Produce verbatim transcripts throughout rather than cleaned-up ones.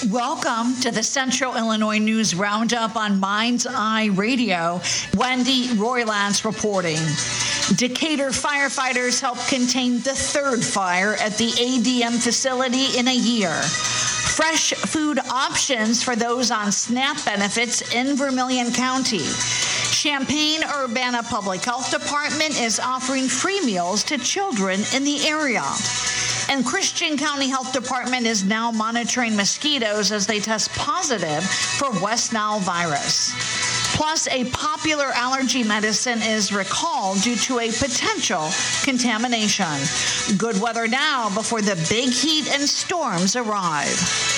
Welcome to the Central Illinois News Roundup on Mind's Eye Radio. Wendy Roylance reporting. Decatur firefighters helped contain the third fire at the A D M facility in a year. Fresh food options for those on SNAP benefits in Vermilion County. Champaign-Urbana Public Health Department is offering free meals to children in the area. And Christian County Health Department is now monitoring mosquitoes as they test positive for West Nile virus. Plus, a popular allergy medicine is recalled due to a potential contamination. Good weather now before the big heat and storms arrive.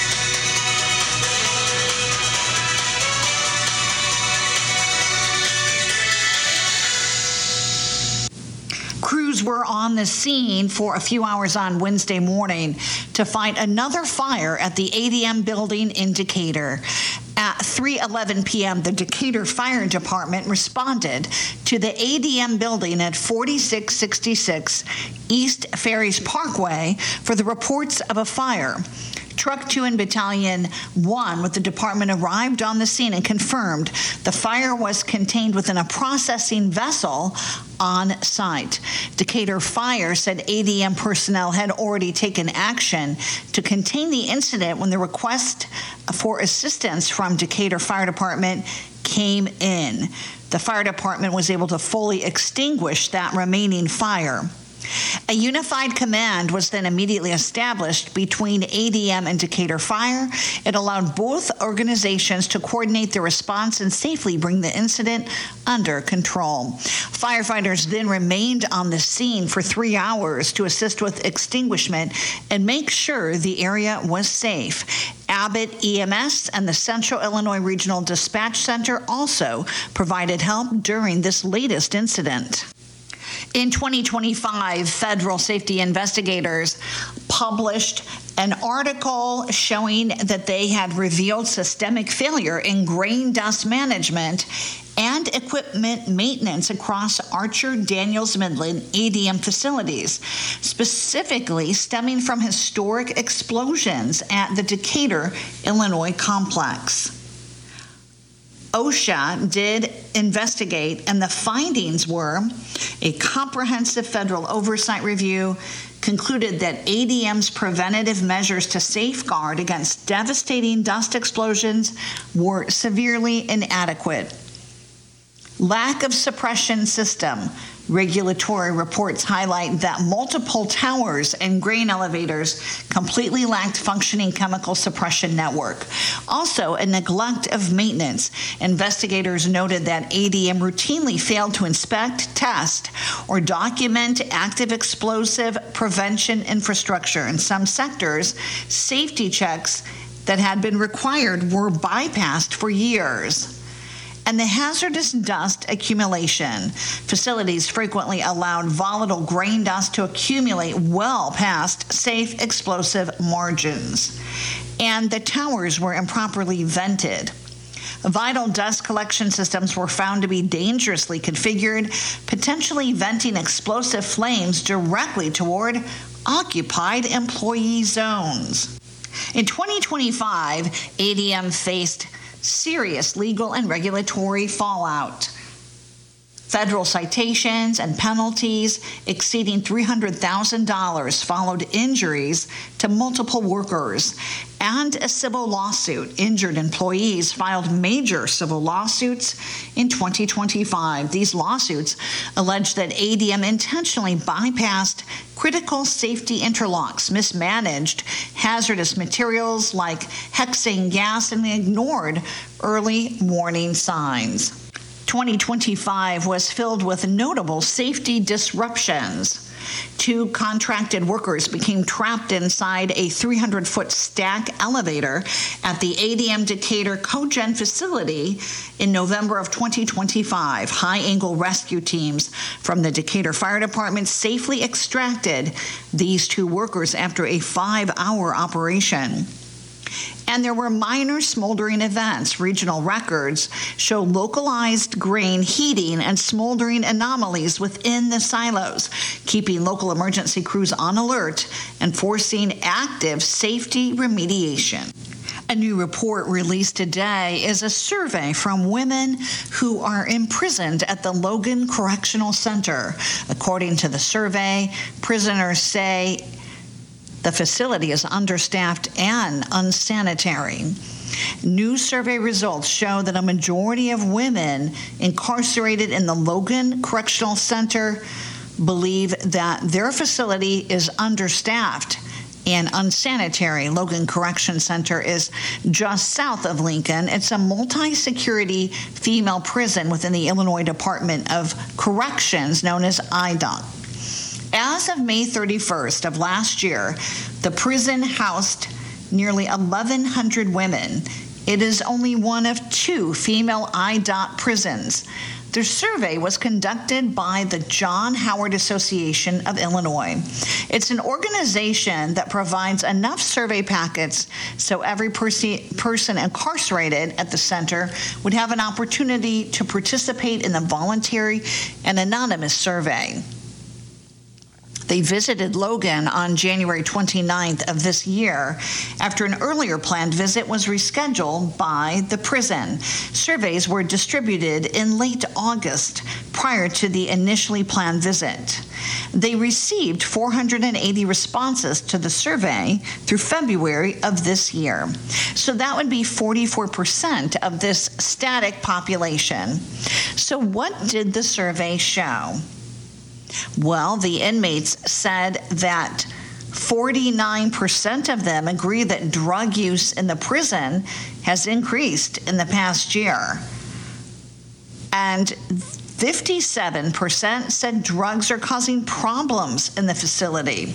Crews were on the scene for a few hours on Wednesday morning to fight another fire at the A D M building in Decatur. At three eleven p.m., the Decatur Fire Department responded to the A D M building at forty-six sixty-six East Ferries Parkway for the reports of a fire. Truck two and Battalion one with the department arrived on the scene and confirmed the fire was contained within a processing vessel on site. Decatur Fire said A D M personnel had already taken action to contain the incident when the request for assistance from Decatur Fire Department came in. The fire department was able to fully extinguish that remaining fire. A unified command was then immediately established between A D M and Decatur Fire. It allowed both organizations to coordinate the response and safely bring the incident under control. Firefighters then remained on the scene for three hours to assist with extinguishment and make sure the area was safe. Abbott E M S and the Central Illinois Regional Dispatch Center also provided help during this latest incident. In twenty twenty-five, federal safety investigators published an article showing that they had revealed systemic failure in grain dust management and equipment maintenance across Archer Daniels Midland A D M facilities, specifically stemming from historic explosions at the Decatur, Illinois complex. OSHA did investigate, and the findings were a comprehensive federal oversight review concluded that A D M's preventative measures to safeguard against devastating dust explosions were severely inadequate. Lack of suppression system. Regulatory reports highlight that multiple towers and grain elevators completely lacked functioning chemical suppression network. Also, a neglect of maintenance. Investigators noted that A D M routinely failed to inspect, test, or document active explosive prevention infrastructure. In some sectors, safety checks that had been required were bypassed for years. And the hazardous dust accumulation. Facilities frequently allowed volatile grain dust to accumulate well past safe explosive margins. And the towers were improperly vented. Vital dust collection systems were found to be dangerously configured, potentially venting explosive flames directly toward occupied employee zones. In twenty twenty-five, A D M faced serious legal and regulatory fallout. Federal citations and penalties exceeding three hundred thousand dollars followed injuries to multiple workers, and a civil lawsuit. Injured employees filed major civil lawsuits in twenty twenty-five. These lawsuits allege that A D M intentionally bypassed critical safety interlocks, mismanaged hazardous materials like hexane gas, and ignored early warning signs. twenty twenty-five was filled with notable safety disruptions. Two contracted workers became trapped inside a three hundred foot stack elevator at the A D M Decatur Cogen facility in November of twenty twenty-five. High-angle rescue teams from the Decatur Fire Department safely extracted these two workers after a five-hour operation. And there were minor smoldering events. Regional records show localized grain heating and smoldering anomalies within the silos, keeping local emergency crews on alert and forcing active safety remediation. A new report released today is a survey from women who are imprisoned at the Logan Correctional Center. According to the survey, prisoners say the facility is understaffed and unsanitary. New survey results show that a majority of women incarcerated in the Logan Correctional Center believe that their facility is understaffed and unsanitary. Logan Correction Center is just south of Lincoln. It's a multi-security female prison within the Illinois Department of Corrections, known as I D O C. As of May thirty-first of last year, the prison housed nearly eleven hundred women. It is only one of two female I D O C prisons. Their survey was conducted by the John Howard Association of Illinois. It's an organization that provides enough survey packets so every perse- person incarcerated at the center would have an opportunity to participate in the voluntary and anonymous survey. They visited Logan on January twenty-ninth of this year after an earlier planned visit was rescheduled by the prison. Surveys were distributed in late August prior to the initially planned visit. They received four hundred eighty responses to the survey through February of this year. So that would be forty-four percent of this static population. So what did the survey show? Well, the inmates said that forty-nine percent of them agree that drug use in the prison has increased in the past year. And fifty-seven percent said drugs are causing problems in the facility.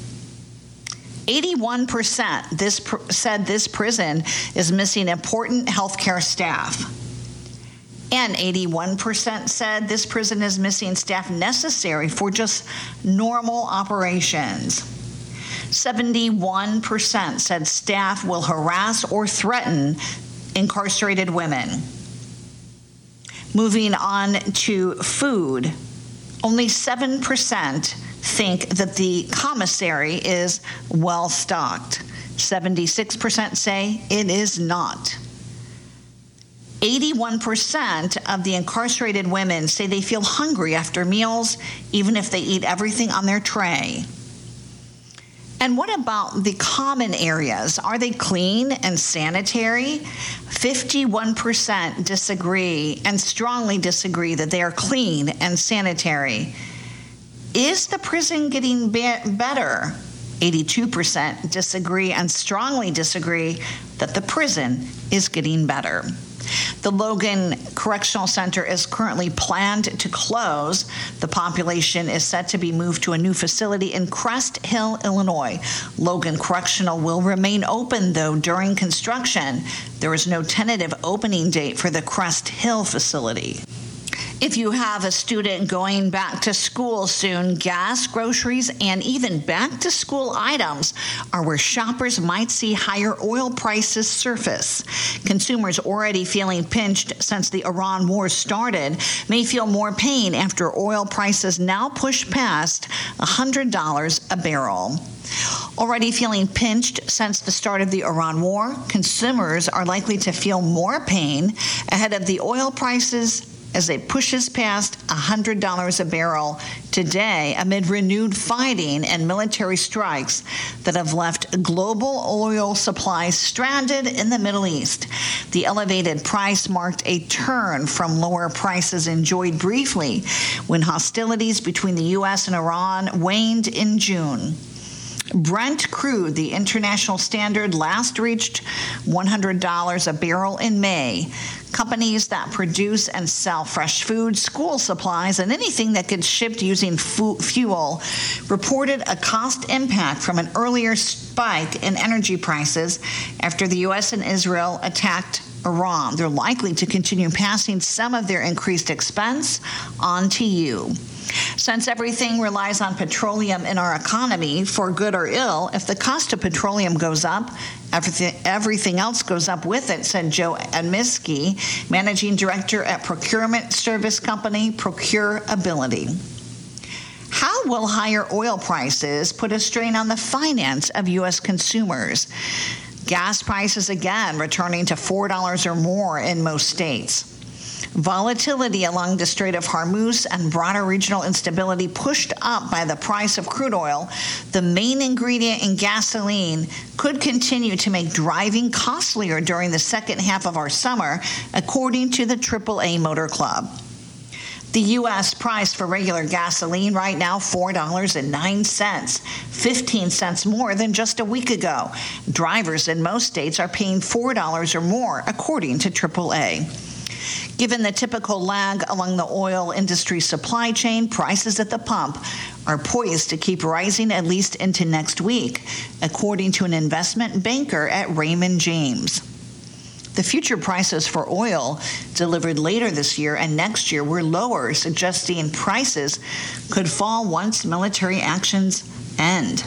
eighty-one percent this pr- said this prison is missing important healthcare staff. And eighty-one percent said this prison is missing staff necessary for just normal operations. seventy-one percent said staff will harass or threaten incarcerated women. Moving on to food, only seven percent think that the commissary is well stocked. seventy-six percent say it is not. eighty-one percent of the incarcerated women say they feel hungry after meals, even if they eat everything on their tray. And what about the common areas? Are they clean and sanitary? fifty-one percent disagree and strongly disagree that they are clean and sanitary. Is the prison getting be- better? eighty-two percent disagree and strongly disagree that the prison is getting better. The Logan Correctional Center is currently planned to close. The population is set to be moved to a new facility in Crest Hill, Illinois. Logan Correctional will remain open, though, during construction. There is no tentative opening date for the Crest Hill facility. If you have a student going back to school soon, gas, groceries, and even back-to-school items are where shoppers might see higher oil prices surface. Consumers already feeling pinched since the Iran war started may feel more pain after oil prices now push past one hundred dollars a barrel. Already feeling pinched since the start of the Iran war, consumers are likely to feel more pain ahead of the oil prices as it pushes past one hundred dollars a barrel today amid renewed fighting and military strikes that have left global oil supplies stranded in the Middle East. The elevated price marked a turn from lower prices enjoyed briefly when hostilities between the U S and Iran waned in June. Brent crude, the international standard, last reached one hundred dollars a barrel in May. Companies that produce and sell fresh food, school supplies, and anything that gets shipped using fu- fuel reported a cost impact from an earlier spike in energy prices after the U S and Israel attacked Iran. They're likely to continue passing some of their increased expense on to you. Since everything relies on petroleum in our economy, for good or ill, if the cost of petroleum goes up, everything, everything else goes up with it, said Joe Admisky, managing director at procurement service company Procurability. How will higher oil prices put a strain on the finance of U S consumers? Gas prices again returning to four dollars or more in most states. Volatility along the Strait of Hormuz and broader regional instability pushed up by the price of crude oil, the main ingredient in gasoline, could continue to make driving costlier during the second half of our summer, according to the triple A Motor Club. The U S price for regular gasoline right now, four dollars and nine cents, fifteen cents more than just a week ago. Drivers in most states are paying four dollars or more, according to triple A. Given the typical lag along the oil industry supply chain, prices at the pump are poised to keep rising at least into next week, according to an investment banker at Raymond James. The future prices for oil delivered later this year and next year were lower, suggesting prices could fall once military actions end.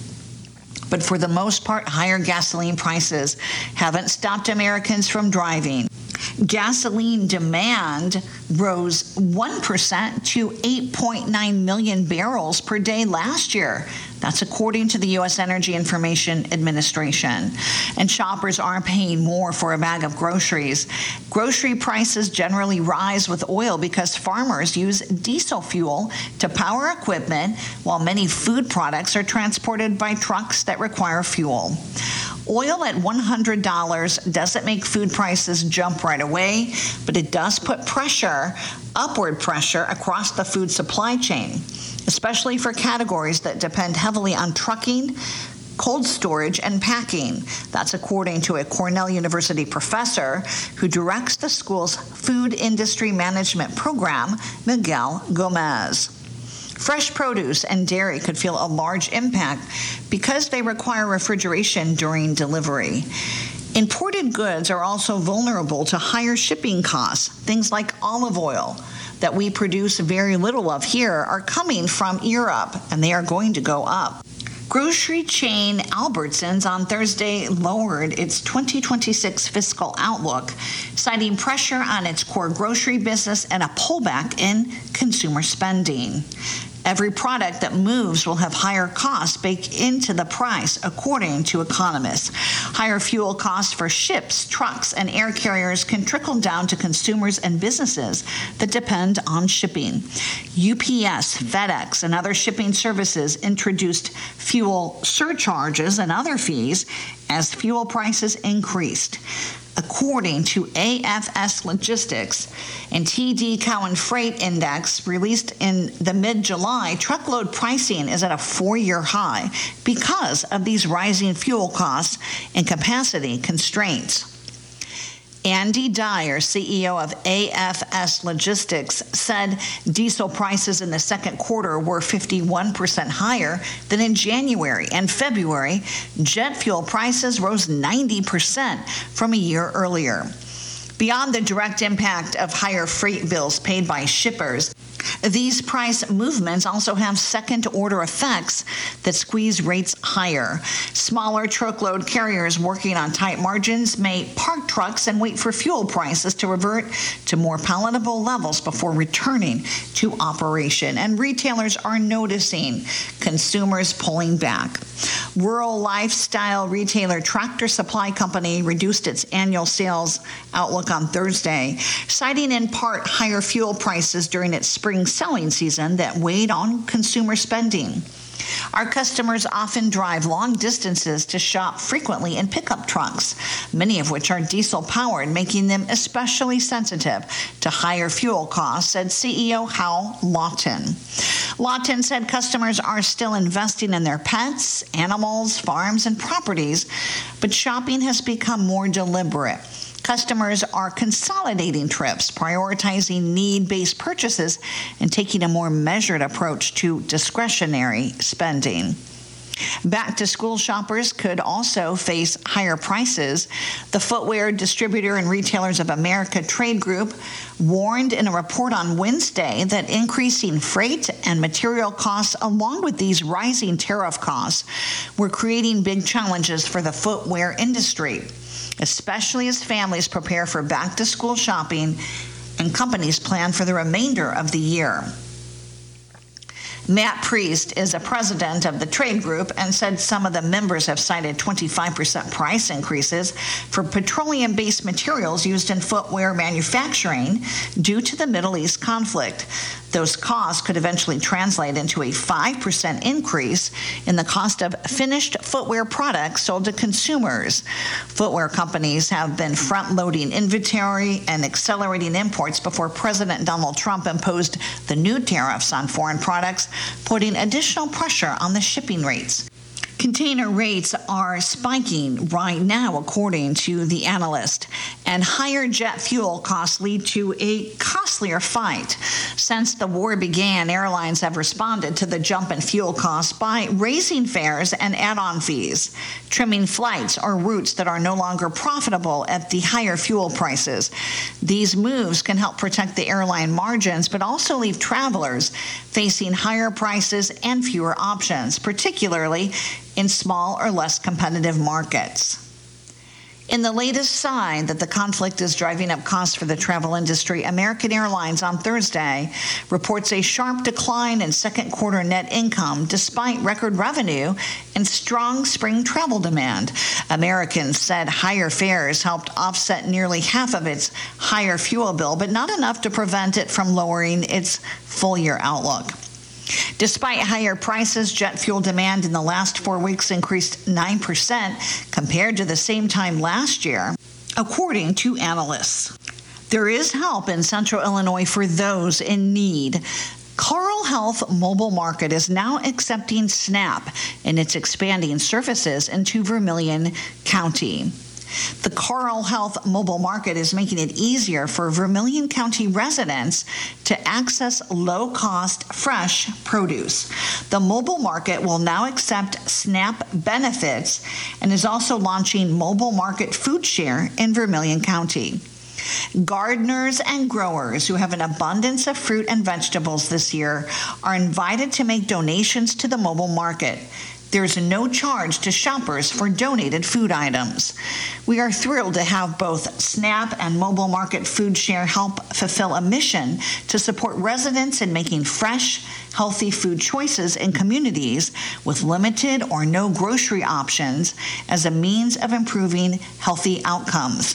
But for the most part, higher gasoline prices haven't stopped Americans from driving. Gasoline demand rose one percent to eight point nine million barrels per day last year. That's according to the U S Energy Information Administration. And shoppers are paying more for a bag of groceries. Grocery prices generally rise with oil because farmers use diesel fuel to power equipment, while many food products are transported by trucks that require fuel. Oil at one hundred dollars doesn't make food prices jump right away, but it does put pressure, upward pressure, across the food supply chain, especially for categories that depend heavily on trucking, cold storage, and packing. That's according to a Cornell University professor who directs the school's food industry management program, Miguel Gomez. Fresh produce and dairy could feel a large impact because they require refrigeration during delivery. Imported goods are also vulnerable to higher shipping costs. Things like olive oil that we produce very little of here are coming from Europe, and they are going to go up. Grocery chain Albertsons on Thursday lowered its twenty twenty-six fiscal outlook, citing pressure on its core grocery business and a pullback in consumer spending. Every product that moves will have higher costs baked into the price, according to economists. Higher fuel costs for ships, trucks, and air carriers can trickle down to consumers and businesses that depend on shipping. U P S, FedEx, and other shipping services introduced fuel surcharges and other fees as fuel prices increased. According to A F S Logistics and T D Cowen Freight Index released in the mid-July, truckload pricing is at a four-year high because of these rising fuel costs and capacity constraints. Andy Dyer, C E O of A F S Logistics, said diesel prices in the second quarter were fifty-one percent higher than in January and February. Jet fuel prices rose ninety percent from a year earlier. Beyond the direct impact of higher freight bills paid by shippers, these price movements also have second-order effects that squeeze rates higher. Smaller truckload carriers working on tight margins may park trucks and wait for fuel prices to revert to more palatable levels before returning to operation. And retailers are noticing consumers pulling back. Rural lifestyle retailer Tractor Supply Company reduced its annual sales outlook on Thursday, citing in part higher fuel prices during its spring selling season that weighed on consumer spending. Our customers often drive long distances to shop frequently in pickup trucks, many of which are diesel-powered, making them especially sensitive to higher fuel costs, said C E O Hal Lawton. Lawton said customers are still investing in their pets, animals, farms, and properties, but shopping has become more deliberate. Customers are consolidating trips, prioritizing need-based purchases, and taking a more measured approach to discretionary spending. Back-to-school shoppers could also face higher prices. The Footwear Distributor and Retailers of America Trade Group warned in a report on Wednesday that increasing freight and material costs, along with these rising tariff costs, were creating big challenges for the footwear industry, especially as families prepare for back-to-school shopping and companies plan for the remainder of the year. Matt Priest is a president of the trade group and said some of the members have cited twenty-five percent price increases for petroleum-based materials used in footwear manufacturing due to the Middle East conflict. Those costs could eventually translate into a five percent increase in the cost of finished footwear products sold to consumers. Footwear companies have been front-loading inventory and accelerating imports before President Donald Trump imposed the new tariffs on foreign products, putting additional pressure on the shipping rates. Container rates are spiking right now, according to the analyst, and higher jet fuel costs lead to a costlier fight. Since the war began, airlines have responded to the jump in fuel costs by raising fares and add-on fees, trimming flights or routes that are no longer profitable at the higher fuel prices. These moves can help protect the airline margins, but also leave travelers facing higher prices and fewer options, particularly in small or less competitive markets. In the latest sign that the conflict is driving up costs for the travel industry, American Airlines on Thursday reports a sharp decline in second quarter net income despite record revenue and strong spring travel demand. Americans said higher fares helped offset nearly half of its higher fuel bill, but not enough to prevent it from lowering its full-year outlook. Despite higher prices, jet fuel demand in the last four weeks increased nine percent compared to the same time last year, according to analysts. There is help in Central Illinois for those in need. Carle Health Mobile Market is now accepting SNAP in its expanding services into Vermilion County. The Carle Health Mobile Market is making it easier for Vermilion County residents to access low-cost, fresh produce. The mobile market will now accept SNAP benefits and is also launching Mobile Market Food Share in Vermilion County. Gardeners and growers who have an abundance of fruit and vegetables this year are invited to make donations to the mobile market. There's no charge to shoppers for donated food items. We are thrilled to have both SNAP and Mobile Market Food Share help fulfill a mission to support residents in making fresh, healthy food choices in communities with limited or no grocery options as a means of improving healthy outcomes.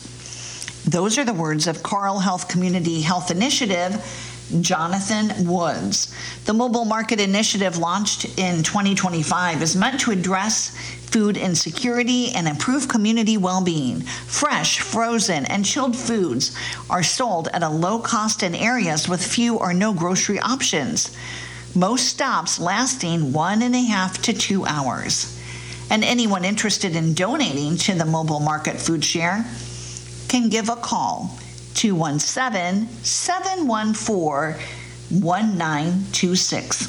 Those are the words of Carle Health Community Health Initiative Jonathan Woods. The Mobile Market Initiative, launched in twenty twenty-five, is meant to address food insecurity and improve community well-being. Fresh, frozen, and chilled foods are sold at a low cost in areas with few or no grocery options. Most stops lasting one and a half to two hours. And anyone interested in donating to the Mobile Market Food Share can give a call, two one seven, seven one four, one nine two six.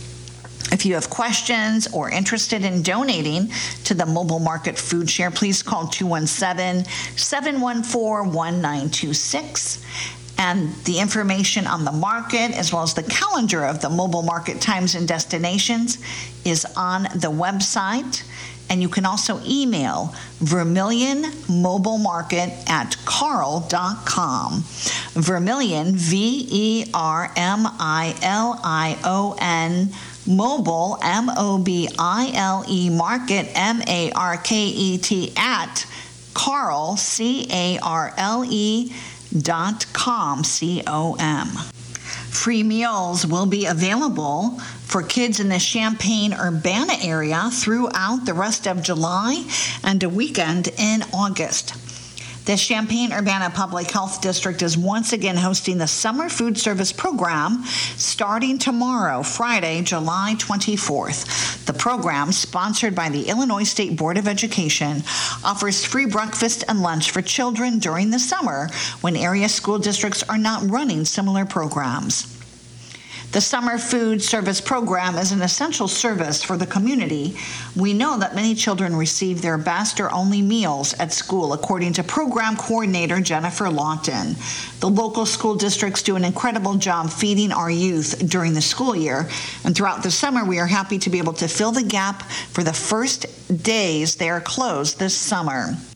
If you have questions or interested in donating to the Mobile Market Food Share, please call two one seven, seven one four, one nine two six. And the information on the market, as well as the calendar of the mobile market times and destinations, is on the website. And you can also email Vermilion Mobile Market at carle dot com. Vermilion, V E R M I L I O N, Mobile, M O B I L E, Market, M A R K E T, at Carle, C A R L E, dot com, C O M. Free meals will be available for kids in the Champaign-Urbana area throughout the rest of July and a weekend in August. The Champaign-Urbana Public Health District is once again hosting the Summer Food Service Program starting tomorrow, Friday, July twenty-fourth. The program, sponsored by the Illinois State Board of Education, offers free breakfast and lunch for children during the summer when area school districts are not running similar programs. The Summer Food Service Program is an essential service for the community. We know that many children receive their best or only meals at school, according to Program Coordinator Jennifer Lawton. The local school districts do an incredible job feeding our youth during the school year, and throughout the summer we are happy to be able to fill the gap for the first days they are closed this summer.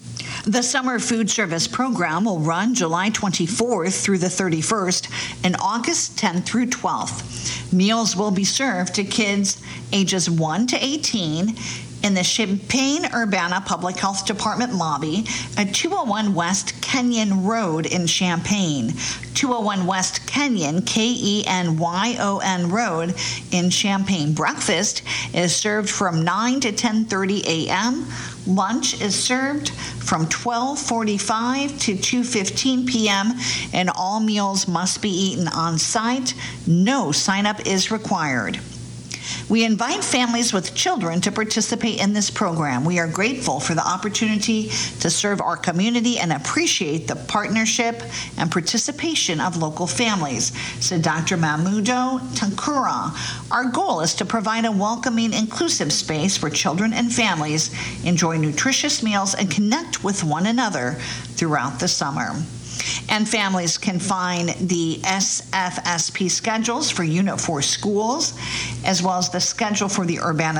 The summer food service program will run July twenty-fourth through the thirty-first and August tenth through twelfth. Meals will be served to kids ages one to eighteen in the Champaign-Urbana Public Health Department lobby at two oh one West Kenyon Road in Champaign, two oh one West Kenyon, K E N Y O N Road in Champaign. Breakfast is served from nine to ten thirty a.m. Lunch is served from twelve forty-five to two fifteen p.m. and all meals must be eaten on site. No sign-up is required. We invite families with children to participate in this program. We are grateful for the opportunity to serve our community and appreciate the partnership and participation of local families, said Doctor Mahmudo Tankura. Our goal is to provide a welcoming, inclusive space where children and families enjoy nutritious meals and connect with one another throughout the summer. And families can find the S F S P schedules for Unit four schools, as well as the schedule for the Urbana